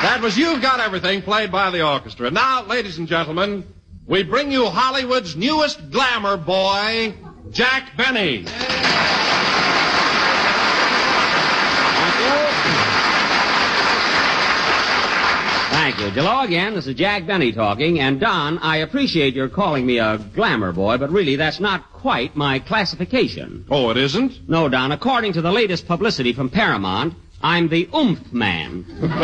That was You've Got Everything, played by the orchestra. Now, ladies and gentlemen, we bring you Hollywood's newest glamour boy, Jack Benny. Thank you. Hello again. This is Jack Benny talking. And, Don, I appreciate your calling me a glamour boy, but really that's not quite my classification. Oh, it isn't? No, Don. According to the latest publicity from Paramount, I'm the oomph man.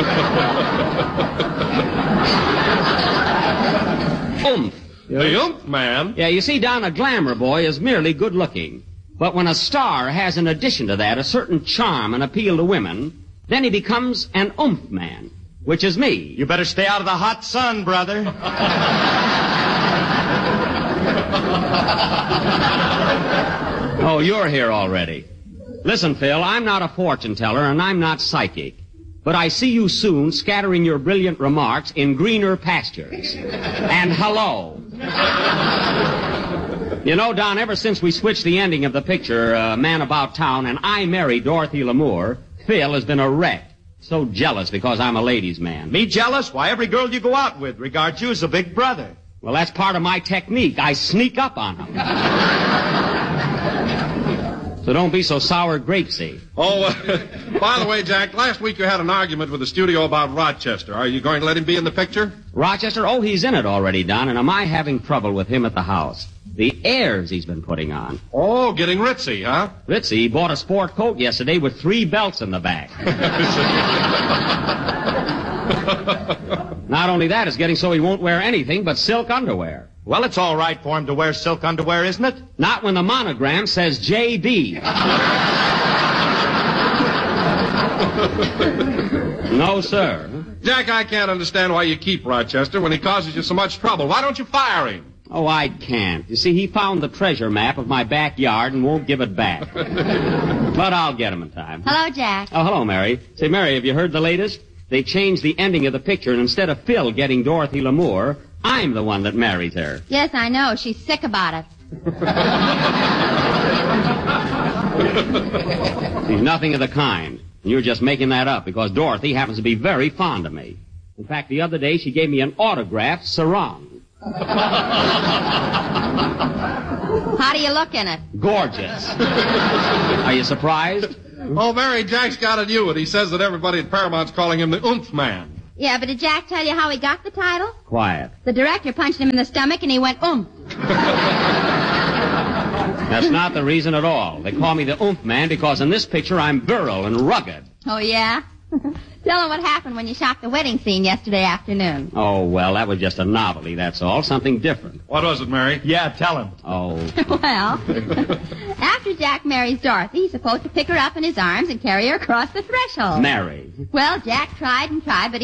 Oomph. The oomph man? Yeah, you see, Don, a glamour boy is merely good looking. But when a star has in addition to that a certain charm and appeal to women, then he becomes an oomph man, which is me. You better stay out of the hot sun, brother. Oh, you're here already. Listen, Phil, I'm not a fortune teller and I'm not psychic. But I see you soon scattering your brilliant remarks in greener pastures. And hello. You know, Don, ever since we switched the ending of the picture, Man About Town, and I married Dorothy Lamour, Phil has been a wreck. So jealous because I'm a ladies' man. Me jealous? Why, every girl you go out with regards you as a big brother. Well, that's part of my technique. I sneak up on them. So don't be so sour grapesy. Oh, by the way, Jack, last week you had an argument with the studio about Rochester. Are you going to let him be in the picture? Rochester? Oh, he's in it already, Don, and am I having trouble with him at the house? The airs he's been putting on. Oh, getting ritzy, huh? Ritzy? He bought a sport coat yesterday with 3 belts in the back. Not only that, it's getting so he won't wear anything but silk underwear. Well, it's all right for him to wear silk underwear, isn't it? Not when the monogram says J.D. No, sir. Jack, I can't understand why you keep Rochester when he causes you so much trouble. Why don't you fire him? Oh, I can't. You see, he found the treasure map of my backyard and won't give it back. But I'll get him in time. Hello, Jack. Oh, hello, Mary. Say, Mary, have you heard the latest? They changed the ending of the picture, and instead of Phil getting Dorothy Lamour, I'm the one that marries her. Yes, I know. She's sick about it. She's nothing of the kind. And you're just making that up because Dorothy happens to be very fond of me. In fact, the other day she gave me an autographed sarong. How do you look in it? Gorgeous. Are you surprised? Oh, Mary, Jack's got it you, and he says that everybody at Paramount's calling him the oomph man. Yeah, but did Jack tell you how he got the title? Quiet. The director punched him in the stomach and he went, That's not the reason at all. They call me the oomph man because in this picture I'm virile and rugged. Oh, yeah? Tell him what happened when you shot the wedding scene yesterday afternoon. Oh, well, that was just a novelty, that's all. Something different. What was it, Mary? Yeah, tell him. Oh. Well, after Jack marries Dorothy, he's supposed to pick her up in his arms and carry her across the threshold. Mary. Well, Jack tried and tried, but he